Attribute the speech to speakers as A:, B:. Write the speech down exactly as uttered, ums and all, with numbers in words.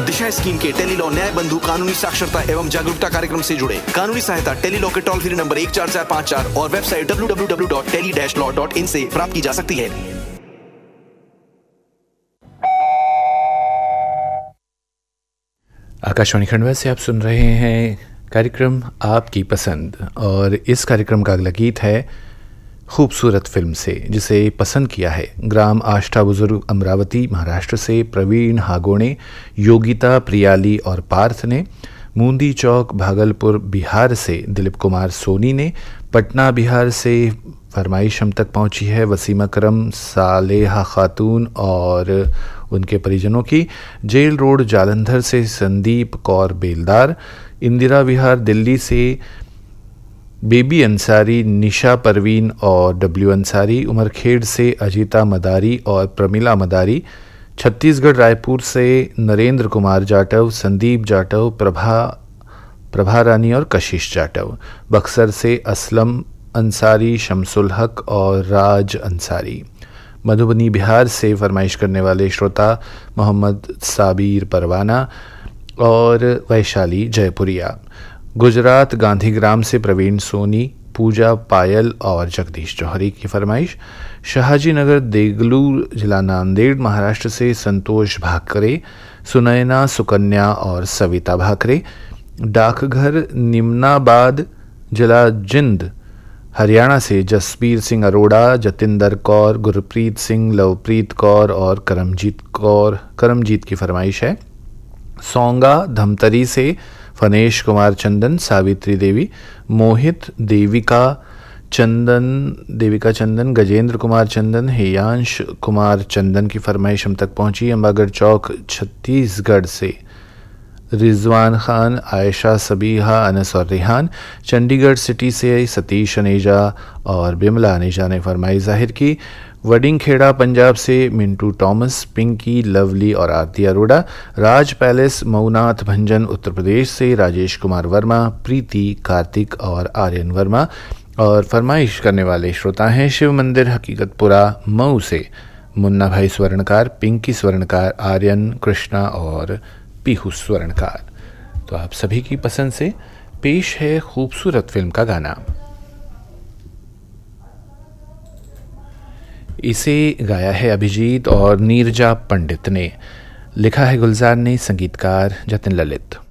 A: दिशा scheme के Tele-Law न्याय बंधु कानूनी साक्षरता एवं जागरूकता कार्यक्रम से जुड़े। कानूनी सहायता टेलीलॉ के टोल फ्री नंबर एक चार चार पाँच चार और website W W W dot tele dash law dot in से प्राप्त की जा सकती है।
B: आकाशवाणी खंडवा से आप सुन रहे हैं कार्यक्रम आपकी पसंद, और इस कार्यक्रम का अगला गीत है खूबसूरत फिल्म से, जिसे पसंद किया है ग्राम आष्टा बुजुर्ग अमरावती महाराष्ट्र से प्रवीण हागोणे, योगिता प्रियाली और पार्थ ने, मूंदी चौक भागलपुर बिहार से दिलीप कुमार सोनी ने, पटना बिहार से फरमाइश हम तक पहुंची है वसीम अकरम, सालेहा खातून और उनके परिजनों की, जेल रोड जालंधर से संदीप कौर बेलदार, इंदिरा विहार दिल्ली से बेबी अंसारी, निशा परवीन और डब्ल्यू अंसारी, उमरखेड़ से अजीता मदारी और प्रमिला मदारी, छत्तीसगढ़ रायपुर से नरेंद्र कुमार जाटव, संदीप जाटव, प्रभा प्रभा रानी और कशिश जाटव, बक्सर से असलम अंसारी, शमसुल हक और राज अंसारी, मधुबनी बिहार से फरमाइश करने वाले श्रोता मोहम्मद साबिर परवाना और वैशाली जयपुरिया, गुजरात गांधीग्राम से प्रवीण सोनी, पूजा पायल और जगदीश जौहरी की फरमाइश, शहाजी नगर देगलू जिला नांदेड़ महाराष्ट्र से संतोष भाकरे, सुनैना सुकन्या और सविता भाकरे, डाकघर निमनाबाद जिला जिंद हरियाणा से जसबीर सिंह अरोड़ा, जतिंदर कौर, गुरप्रीत सिंह, लवप्रीत कौर और करमजीत कौर करमजीत की फरमाइश है, सोंगा धमतरी से फनेश कुमार चंदन, सावित्री देवी, मोहित, देविका चंदन देविका चंदन, गजेंद्र कुमार चंदन, हेयांश कुमार चंदन की फरमाइश हम तक पहुंची। अम्बागढ़ चौक छत्तीसगढ़ से रिजवान खान, आयशा सबीहा, अनस और रेहान, चंडीगढ़ सिटी से सतीश अनेजा और बिमला अनेजा ने फरमाई जाहिर की, वडिंग खेड़ा पंजाब से मिंटू टॉमस, पिंकी, लवली और आरती अरोड़ा, राज पैलेस मऊनाथ भंजन उत्तर प्रदेश से राजेश कुमार वर्मा, प्रीति, कार्तिक और आर्यन वर्मा, और फरमाइश करने वाले श्रोता हैं शिव मंदिर हकीकतपुरा मऊ से मुन्ना भाई स्वर्णकार, पिंकी स्वर्णकार, आर्यन, कृष्णा और पीहू स्वर्णकार। तो आप सभी की पसंद से पेश है खूबसूरत फिल्म का गाना। इसे गाया है अभिजीत और नीरजा पंडित ने, लिखा है गुलजार ने, संगीतकार जतिन ललित।